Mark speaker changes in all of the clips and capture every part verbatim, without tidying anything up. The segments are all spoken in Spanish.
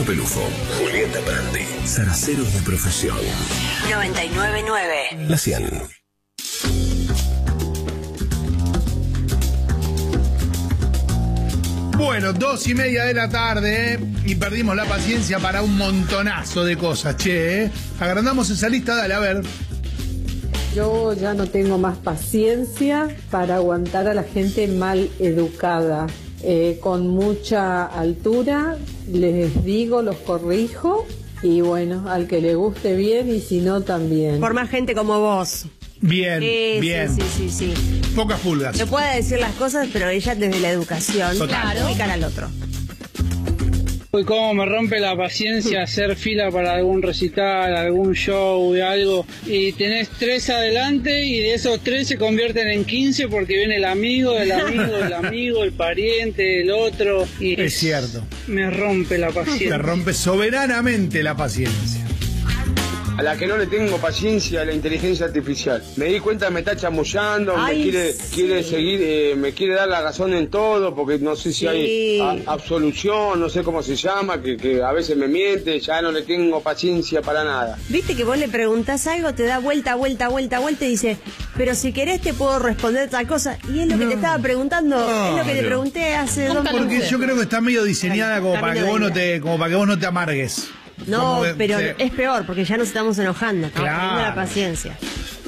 Speaker 1: Pelufo, Julieta Brandi, zaraceros de profesión.
Speaker 2: noventa y nueve punto nueve.
Speaker 1: La cien.
Speaker 3: Bueno, dos y media de la tarde, ¿eh? Y perdimos la paciencia para un montonazo de cosas, che, ¿eh? Agrandamos esa lista, dale, a ver.
Speaker 4: Yo ya no tengo más paciencia para aguantar a la gente mal educada. Eh, con mucha altura, les digo, los corrijo, y bueno, al que le guste bien y si no también.
Speaker 2: Por más gente como vos.
Speaker 3: Bien,
Speaker 2: Sí,
Speaker 3: bien.
Speaker 2: sí, sí, sí, sí.
Speaker 3: Pocas pulgas.
Speaker 2: Se puede decir las cosas, pero ella desde la educación.
Speaker 3: Total.
Speaker 2: Claro. Ubicar al otro.
Speaker 5: Uy, cómo me rompe la paciencia hacer fila para algún recital, algún show y algo, y tenés tres adelante y de esos tres se convierten en quince porque viene el amigo del amigo del amigo, el pariente, el otro, y
Speaker 3: Es cierto.
Speaker 5: me rompe la
Speaker 3: Te
Speaker 5: paciencia.
Speaker 3: rompe soberanamente la paciencia.
Speaker 6: A la que no le tengo paciencia a la inteligencia artificial. Me di cuenta, me está chamullando,
Speaker 2: Ay,
Speaker 6: me quiere,
Speaker 2: sí.
Speaker 6: quiere seguir, eh, me quiere dar la razón en todo, porque no sé si
Speaker 2: Sí.
Speaker 6: hay a- absolución, no sé cómo se llama, que, que a veces me miente, ya no le tengo paciencia para nada.
Speaker 2: Viste que vos le preguntás algo, te da vuelta, vuelta, vuelta, vuelta y dice, pero si querés te puedo responder tal cosa. Y es lo que
Speaker 3: No.
Speaker 2: te estaba preguntando, es lo que te
Speaker 3: Claro.
Speaker 2: pregunté hace
Speaker 7: Nunca
Speaker 2: dos
Speaker 7: lo
Speaker 3: Porque
Speaker 2: minutos.
Speaker 3: yo creo que está medio diseñada como para que vos no te, como para que vos no te amargues.
Speaker 2: No,
Speaker 3: Como que-
Speaker 2: pero
Speaker 3: sí.
Speaker 2: es peor, porque ya nos estamos enojando, estamos
Speaker 3: Claro.
Speaker 2: perdiendo la paciencia.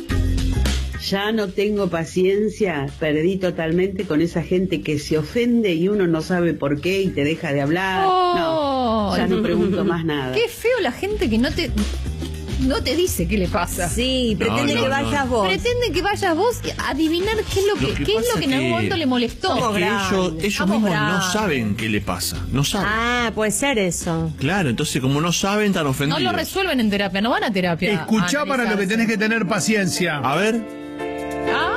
Speaker 8: Ya no tengo paciencia, perdí totalmente con esa gente que se ofende y uno no sabe por qué y te deja de hablar.
Speaker 7: Oh.
Speaker 8: No, ya no pregunto más nada.
Speaker 7: Qué feo la gente que no te no te dice qué le pasa.
Speaker 2: Sí, pretende
Speaker 9: no,
Speaker 2: que
Speaker 9: no.
Speaker 2: vayas vos.
Speaker 7: Pretende que vayas vos a adivinar qué es lo que,
Speaker 9: Lo que
Speaker 7: qué es lo
Speaker 9: pasa
Speaker 7: que en algún
Speaker 9: que-
Speaker 7: momento le molestó.
Speaker 2: Somos
Speaker 9: Que
Speaker 2: grandes.
Speaker 9: ellos, ellos
Speaker 7: Somos
Speaker 9: mismos no
Speaker 7: grandes.
Speaker 9: saben qué le pasa, no saben.
Speaker 2: Ah, puede ser eso.
Speaker 9: Claro, entonces como no saben, están
Speaker 7: No
Speaker 9: ofendidos.
Speaker 7: lo resuelven en terapia, no van a terapia.
Speaker 3: Escuchá
Speaker 7: a
Speaker 3: para lo que
Speaker 7: analizarse.
Speaker 3: tenés que tener paciencia.
Speaker 9: A ver,
Speaker 7: Ah,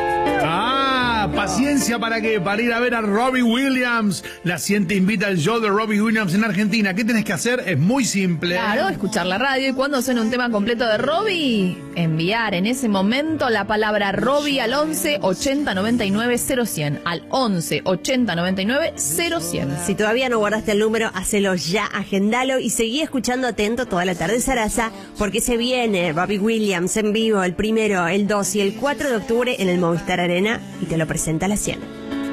Speaker 3: Ah, paciencia para qué, para ir a ver a Robbie Williams. La cien te invita al show de Robbie Williams en Argentina. ¿Qué tenés que hacer? Es muy simple.
Speaker 7: claro, escuchar la radio y cuando suene un tema completo de Robbie, enviar en ese momento la palabra Robbie al once ochenta noventa y nueve cero cien. Al once ochenta noventa y nueve cero cien.
Speaker 2: Si todavía no guardaste el número, hacelo ya, agendalo y seguí escuchando atento toda la tarde, Sarasa, porque se viene Robbie Williams en vivo el primero, el dos y el cuatro de octubre en el Movistar Arena y te lo presenta a la cien.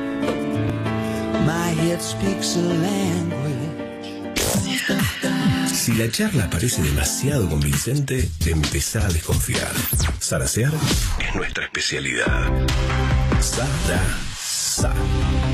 Speaker 1: Si la charla parece demasiado convincente, empezá a desconfiar. Zarasear es nuestra especialidad. Zaraza.